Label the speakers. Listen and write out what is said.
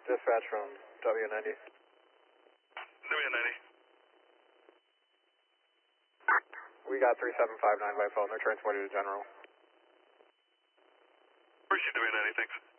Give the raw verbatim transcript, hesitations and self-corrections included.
Speaker 1: Dispatch from W ninety.
Speaker 2: W ninety.
Speaker 1: We got three seven five nine by phone. They're transported to General.
Speaker 2: Appreciate W ninety, thanks.